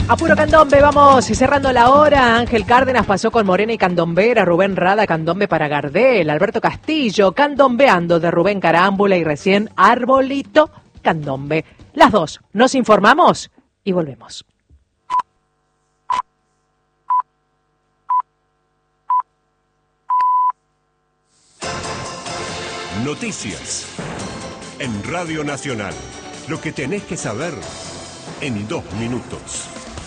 A puro candombe, vamos y cerrando la hora. Ángel Cárdenas pasó con Morena y Candombera, Rubén Rada, candombe para Gardel, Alberto Castillo, candombeando de Rubén Carámbula y recién Arbolito, candombe. Las dos, nos informamos y volvemos. Noticias en Radio Nacional. Lo que tenés que saber en 2 minutos.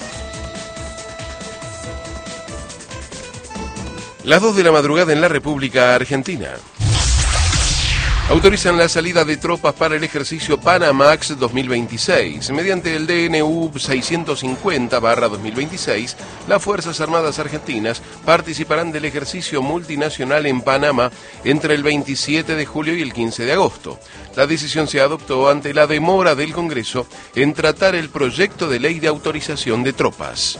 Las 2 de la madrugada en la República Argentina. Autorizan la salida de tropas para el ejercicio Panamax 2026. Mediante el DNU 650/2026, las Fuerzas Armadas Argentinas participarán del ejercicio multinacional en Panamá entre el 27 de julio y el 15 de agosto. La decisión se adoptó ante la demora del Congreso en tratar el proyecto de ley de autorización de tropas.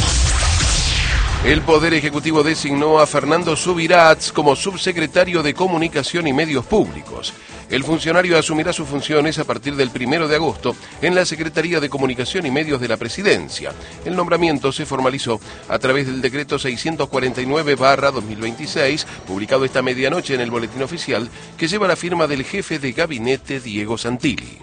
El Poder Ejecutivo designó a Fernando Subirats como subsecretario de Comunicación y Medios Públicos. El funcionario asumirá sus funciones a partir del 1 de agosto en la Secretaría de Comunicación y Medios de la Presidencia. El nombramiento se formalizó a través del decreto 649/2026, publicado esta medianoche en el Boletín Oficial, que lleva la firma del jefe de gabinete Diego Santilli.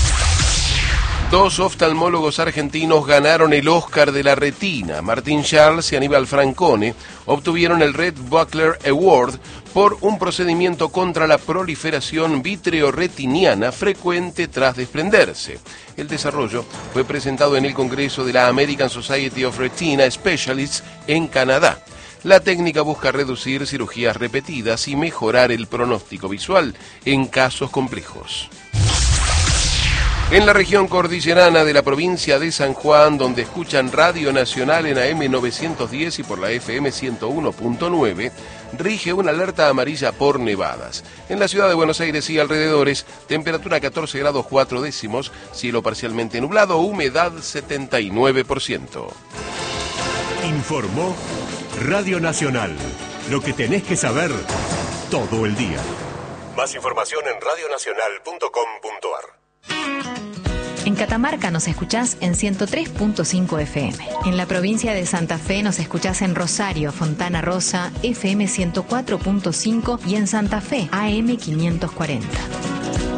2 oftalmólogos argentinos ganaron el Oscar de la retina. Martín Charles y Aníbal Francone obtuvieron el Red Buckler Award por un procedimiento contra la proliferación vitreoretiniana frecuente tras desprenderse. El desarrollo fue presentado en el Congreso de la American Society of Retina Specialists en Canadá. La técnica busca reducir cirugías repetidas y mejorar el pronóstico visual en casos complejos. En la región cordillerana de la provincia de San Juan, donde escuchan Radio Nacional en AM 910 y por la FM 101.9, rige una alerta amarilla por nevadas. En la ciudad de Buenos Aires y alrededores, temperatura 14 grados 4 décimos, cielo parcialmente nublado, humedad 79%. Informó Radio Nacional. Lo que tenés que saber todo el día. Más información en radionacional.com.ar. En Catamarca nos escuchás en 103.5 FM. En la provincia de Santa Fe nos escuchás en Rosario, Fontana Rosa, FM 104.5 y en Santa Fe, AM 540.